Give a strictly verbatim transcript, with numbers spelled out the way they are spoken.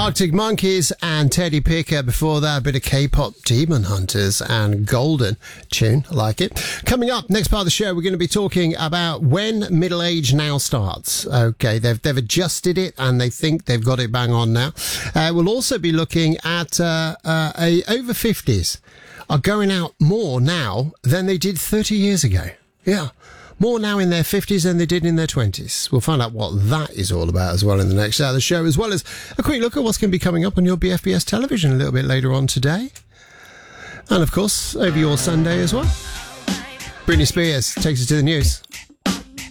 Arctic Monkeys and Teddy Picker. Before that, a bit of K-pop, Demon Hunters and Golden. Tune, I like it. Coming up, next part of the show, we're going to be talking about when middle age now starts. Okay, they've they've adjusted it and they think they've got it bang on now. Uh, we'll also be looking at uh, uh, a over fifties are going out more now than they did thirty years ago. Yeah. More now in their fifties than they did in their twenties. We'll find out what that is all about as well in the next hour of the show, as well as a quick look at what's going to be coming up on your B F B S television a little bit later on today. And, of course, over your Sunday as well. Britney Spears takes us to the news.